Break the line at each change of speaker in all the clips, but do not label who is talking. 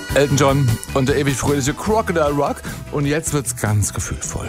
Elton John und der ewig fröhliche Crocodile Rock. Und jetzt wird's ganz gefühlvoll.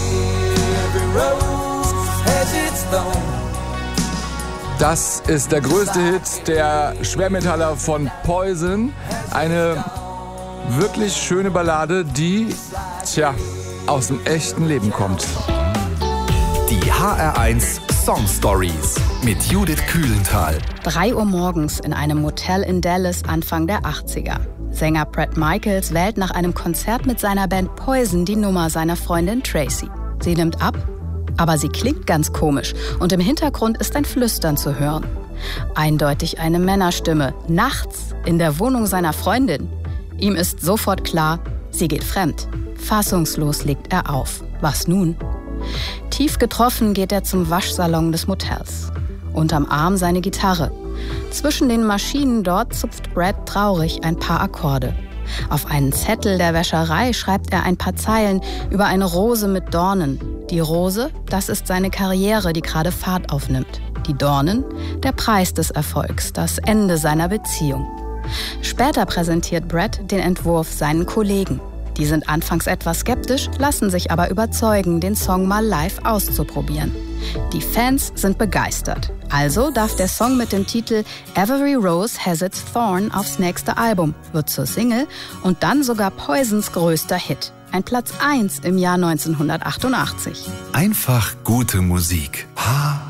Das ist der größte Hit der Schwermetaller von Poison. Eine wirklich schöne Ballade, die, aus dem echten Leben kommt.
Die HR1 Song Stories mit Judith Kühlenthal.
3 Uhr morgens in einem Motel in Dallas Anfang der 80er. Sänger Bret Michaels wählt nach einem Konzert mit seiner Band Poison die Nummer seiner Freundin Tracy. Sie nimmt ab, aber sie klingt ganz komisch und im Hintergrund ist ein Flüstern zu hören. Eindeutig eine Männerstimme, nachts in der Wohnung seiner Freundin. Ihm ist sofort klar, sie geht fremd. Fassungslos legt er auf. Was nun? Tief getroffen geht er zum Waschsalon des Motels. Unterm Arm seine Gitarre. Zwischen den Maschinen dort zupft Bret traurig ein paar Akkorde. Auf einen Zettel der Wäscherei schreibt er ein paar Zeilen über eine Rose mit Dornen. Die Rose, das ist seine Karriere, die gerade Fahrt aufnimmt. Die Dornen, der Preis des Erfolgs, das Ende seiner Beziehung. Später präsentiert Bret den Entwurf seinen Kollegen. Die sind anfangs etwas skeptisch, lassen sich aber überzeugen, den Song mal live auszuprobieren. Die Fans sind begeistert. Also darf der Song mit dem Titel Every Rose Has Its Thorn aufs nächste Album, wird zur Single und dann sogar Poisons größter Hit. Ein Platz 1 im Jahr 1988.
Einfach gute Musik.